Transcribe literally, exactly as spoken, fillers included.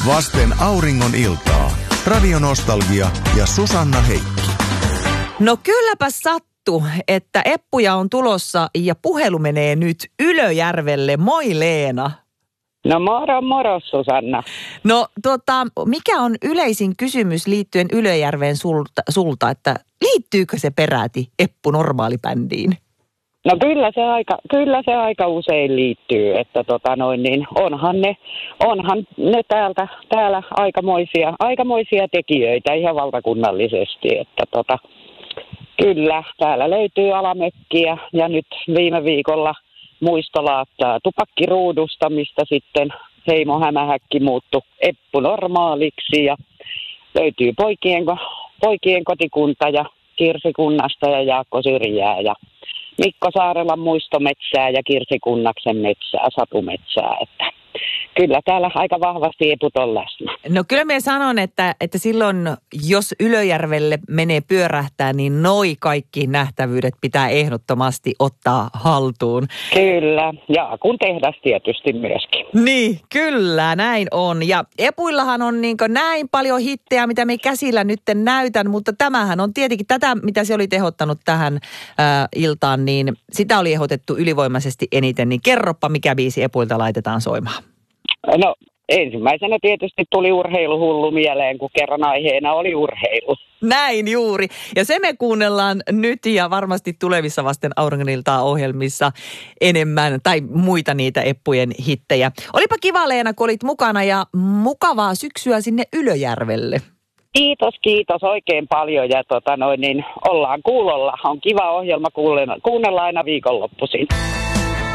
Vasten auringon iltaa. Radionostalgia ja Susanna Heikki. No kylläpä sattu, että Eppuja on tulossa ja puhelu menee nyt Ylöjärvelle. Moi Leena. No moro moro Susanna. No tota, mikä on yleisin kysymys liittyen Ylöjärveen sulta, sulta, että liittyykö se peräti Eppu normaalibändiin? No kyllä se aika, kyllä se aika usein liittyy, että tota noin niin onhan ne, onhan ne täältä, täällä aikamoisia, aikamoisia tekijöitä ihan valtakunnallisesti, että tota kyllä täällä löytyy alamökkiä ja nyt viime viikolla muistolaattaa tupakkiruudusta, mistä sitten Heimo Hämähäkki muuttui Eppu normaaliksi ja löytyy poikien, poikien kotikunta ja Kirsikunnasta ja Jaakko Syrjää ja Mikko Saarelan muistometsää ja Kirsi Kunnaksen metsää, satumetsää, että kyllä täällä aika vahvasti eput on läsnä. No kyllä minä sanon, että, että silloin jos Ylöjärvelle menee pyörähtää, niin noi kaikki nähtävyydet pitää ehdottomasti ottaa haltuun. Kyllä, ja kun tehdas tietysti myöskin. Niin, kyllä, näin on. Ja Epuillahan on niin kuin näin paljon hittejä, mitä me käsillä nyt näytän, mutta tämähän on tietenkin tätä, mitä se oli tehottanut tähän äh, iltaan, niin sitä oli ehdotettu ylivoimaisesti eniten. Niin kerropa, mikä biisi Epuilta laitetaan soimaan. No ensimmäisenä tietysti tuli urheiluhullu mieleen, kun kerran aiheena oli urheilu. Näin juuri. Ja se me kuunnellaan nyt ja varmasti tulevissa Vasten auringoniltaa ohjelmissa enemmän tai muita niitä Eppujen hittejä. Olipa kiva Leena, kun olit mukana ja mukavaa syksyä sinne Ylöjärvelle. Kiitos, kiitos oikein paljon ja tota noin, niin ollaan kuulolla. On kiva ohjelma kuunnella aina viikonloppuisin.